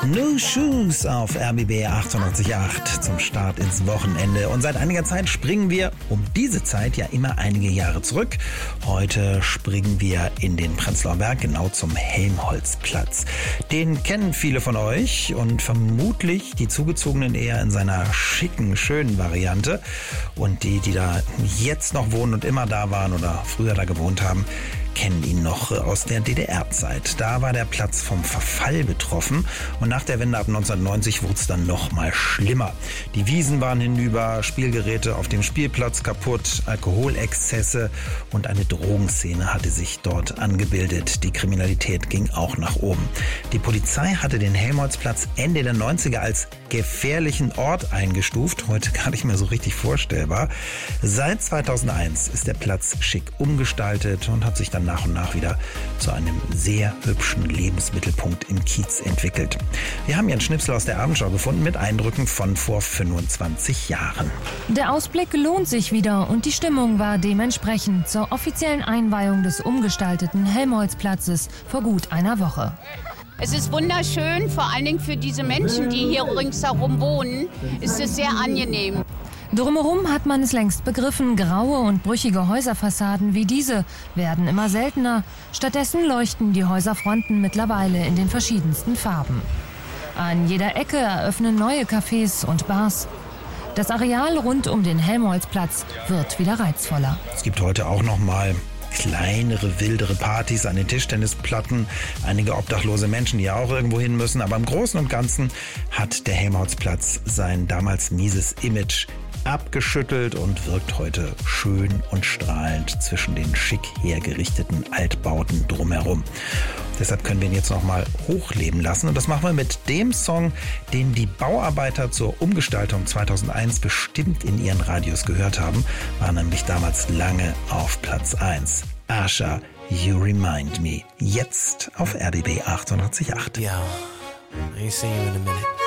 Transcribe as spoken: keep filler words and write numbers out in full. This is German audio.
New Shoes auf R B B achtundachtzig Komma acht zum Start ins Wochenende. Und seit einiger Zeit springen wir um diese Zeit ja immer einige Jahre zurück. Heute springen wir in den Prenzlauer Berg, genau zum Helmholtzplatz. Den kennen viele von euch und vermutlich die Zugezogenen eher in seiner schicken, schönen Variante. Und die, die da jetzt noch wohnen und immer da waren oder früher da gewohnt haben, kennen ihn noch aus der D D R-Zeit. Da war der Platz vom Verfall betroffen und nach der Wende ab neunzehnhundertneunzig wurde es dann noch mal schlimmer. Die Wiesen waren hinüber, Spielgeräte auf dem Spielplatz kaputt, Alkoholexzesse und eine Drogenszene hatte sich dort angebildet. Die Kriminalität ging auch nach oben. Die Polizei hatte den Helmholtzplatz Ende der neunziger als gefährlichen Ort eingestuft, heute gar nicht mehr so richtig vorstellbar. Seit zweitausendeins ist der Platz schick umgestaltet und hat sich dann nach und nach wieder zu einem sehr hübschen Lebensmittelpunkt im Kiez entwickelt. Wir haben hier einen Schnipsel aus der Abendschau gefunden mit Eindrücken von vor fünfundzwanzig Jahren. Der Ausblick lohnt sich wieder und die Stimmung war dementsprechend zur offiziellen Einweihung des umgestalteten Helmholtzplatzes vor gut einer Woche. Es ist wunderschön, vor allen Dingen für diese Menschen, die hier ringsherum wohnen, ist es sehr angenehm. Drumherum hat man es längst begriffen, graue und brüchige Häuserfassaden wie diese werden immer seltener. Stattdessen leuchten die Häuserfronten mittlerweile in den verschiedensten Farben. An jeder Ecke eröffnen neue Cafés und Bars. Das Areal rund um den Helmholtzplatz wird wieder reizvoller. Es gibt heute auch noch mal kleinere, wildere Partys an den Tischtennisplatten, einige obdachlose Menschen, die ja auch irgendwo hin müssen. Aber im Großen und Ganzen hat der Helmholtzplatz sein damals mieses Image abgeschüttelt und wirkt heute schön und strahlend zwischen den schick hergerichteten Altbauten drumherum. Deshalb können wir ihn jetzt nochmal hochleben lassen und das machen wir mit dem Song, den die Bauarbeiter zur Umgestaltung zweitausendeins bestimmt in ihren Radios gehört haben, war nämlich damals lange auf Platz eins. Asha, You Remind Me, jetzt auf R B B achtundachtzig Komma acht. Yo, I ain't seen you in a minute.